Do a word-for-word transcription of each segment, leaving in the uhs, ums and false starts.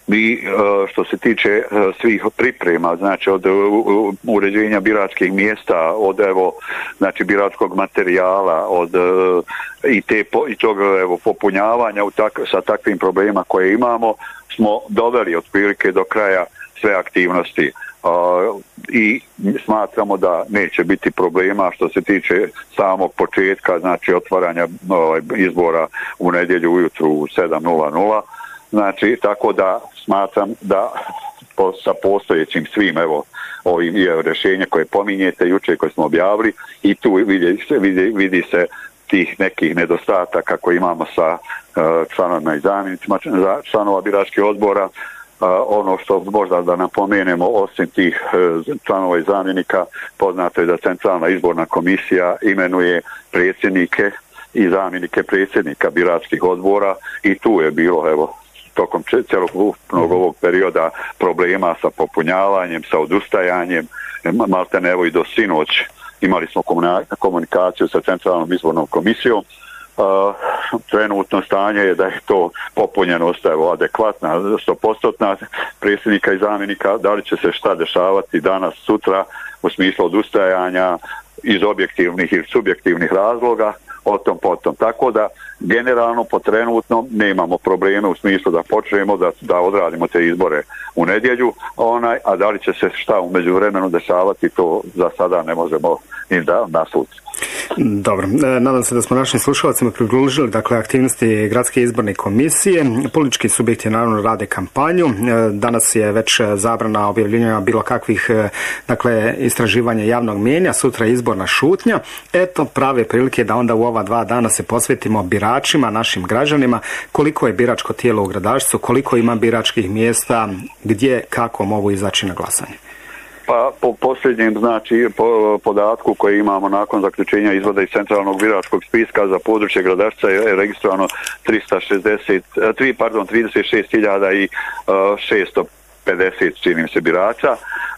Mi što se tiče svih priprema, znači od uređenja biračkih mjesta, od evo, znači biračkog materijala, od i te i tog evo popunjavanja u tak, sa takvim problemima koje imamo, smo doveli otprilike do kraja sve aktivnosti. Uh, i smatramo da neće biti problema što se tiče samog početka, znači otvaranja uh, izbora u nedjelju ujutru u sedam nula nula. Znači, tako da smatram da po, sa postojećim svim evo ovim je rješenja koje pominjete jučer koje smo objavili i tu vidi se, vidi, vidi se tih nekih nedostataka koje imamo sa uh, članovima i zamjenicima članova biračkih odbora. Uh, ono što možda da napomenemo, osim tih uh, članova i zamjenika, poznato je da Centralna izborna komisija imenuje predsjednike i zamjenike predsjednika biračkih odbora i tu je bilo evo tokom celokupnog ovog perioda problema sa popunjavanjem, sa odustajanjem, malte ne evo i do sinoć imali smo komunikaciju sa Centralnom izbornom komisijom. Uh, trenutno stanje je da je to popunjenost evo adekvatna, sto posto predsjednika i zamjenika. Da li će se šta dešavati danas, sutra u smislu odustajanja iz objektivnih ili subjektivnih razloga, o tom potom. Tako da generalno po trenutnom nemamo probleme u smislu da počnemo da, da odradimo te izbore u nedjelju, onaj, a da li će se šta u međuvremenu dešavati, to za sada ne možemo ni da naslutiti. Dobro, nadam se da smo našim slušalcima približili dakle aktivnosti Gradske izborne komisije. Politički subjekti naravno rade kampanju. Danas je već zabrana objavljivanja bilo kakvih dakle istraživanja javnog mijenja, sutra je izborna šutnja. Eto prave prilike da onda u ova dva dana se posvetimo biračima, našim građanima, koliko je biračko tijelo u Gradačcu, koliko ima biračkih mjesta, gdje, kako mogu izaći na glasanje. Pa po posljednjem znači po podatku koji imamo nakon zaključenja izvoda iz centralnog biračkog spiska za područje Gradačca je registrovano tristo šezdeset, tri, pardon, trideset šest hiljada šesto pedeset čini mi se birača.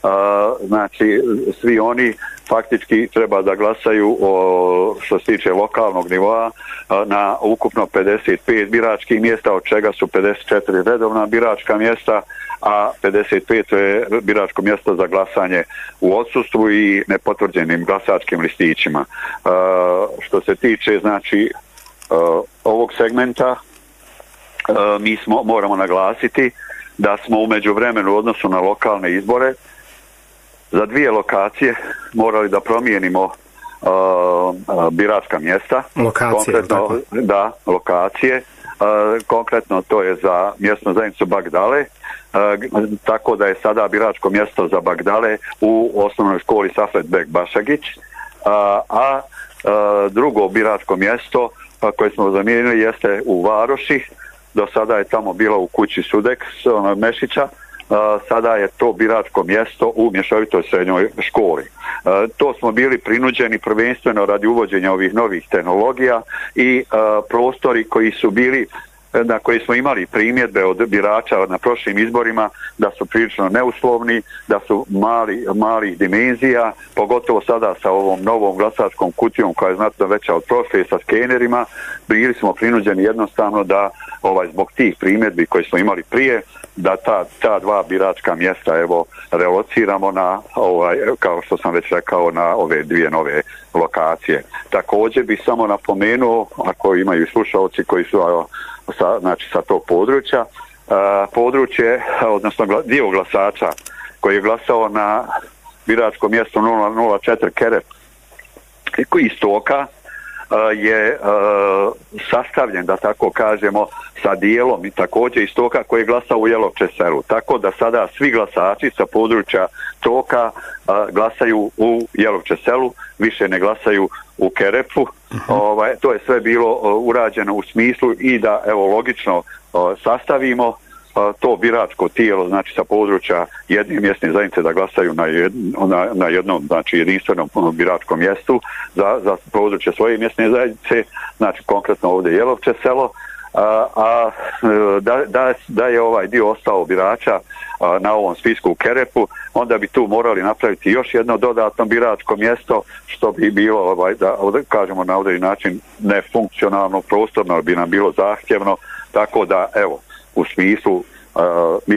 Znači svi oni faktički treba da glasaju o, što se tiče lokalnog nivoa na ukupno pedeset pet biračkih mjesta, od čega su pedeset četiri redovna biračka mjesta, a pedeset pet je biračko mjesto za glasanje u odsustvu i nepotvrđenim glasačkim listićima. Uh, što se tiče znači uh, ovog segmenta, uh, mi smo moramo naglasiti da smo u međuvremenu u odnosu na lokalne izbore za dvije lokacije morali da promijenimo uh, uh, biračka mjesta. Lokacije, konkretno, da, lokacije. Uh, konkretno to je za mjesnu zajednicu Bagdale, uh, tako da je sada biračko mjesto za Bagdale u osnovnoj školi Safet Bek Bašagić, uh, a uh, drugo biračko mjesto uh, koje smo zamijenili jeste u Varoši. Do sada je tamo bilo u kući Sudek uh, Mešića. Uh, sada je to biračko mjesto u mješovitoj srednjoj školi. Uh, to smo bili prinuđeni prvenstveno radi uvođenja ovih novih tehnologija i uh, prostori koji su bili na koji smo imali primjedbe od birača na prošlim izborima da su prilično neuslovni, da su mali, malih dimenzija, pogotovo sada sa ovom novom glasačkom kutijom koja je znatno veća od prošle sa skenerima, bili smo prinuđeni jednostavno da ovaj zbog tih primjedbi koje smo imali prije, da ta, ta dva biračka mjesta evo relociramo na ovaj, kao što sam već rekao, na ove dvije nove lokacije. Također bih samo napomenuo, ako imaju slušalci koji su sa, znači sa tog područja, uh, područje, odnosno dio glasača koji je glasao na biračko mjesto nula nula četiri Kerep iz Stoka uh, je uh, sastavljen, da tako kažemo, sa dijelom i također iz Stoka koji je glasao u Jelovče selu. Tako da sada svi glasači sa područja Stoka uh, glasaju u Jelovče selu, više ne glasaju u Kerepu. Uh-huh. Ovaj, to je sve bilo uh, urađeno u smislu i da evo logično uh, sastavimo uh, to biračko tijelo, znači sa područja jedne mjesne zajednice da glasaju na, jed, na, na jednom, znači jedinstvenom biračkom mjestu za, za područje svoje mjesne zajednice, znači konkretno ovdje Jelovče selo, a, a da, da, da je ovaj dio ostao birača a, na ovom spisku u Kerepu, onda bi tu morali napraviti još jedno dodatno biračko mjesto, što bi bilo, ovaj, da kažemo na određeni način, nefunkcionalno, prostorno bi nam bilo zahtjevno, tako da evo, u smislu Uh, mi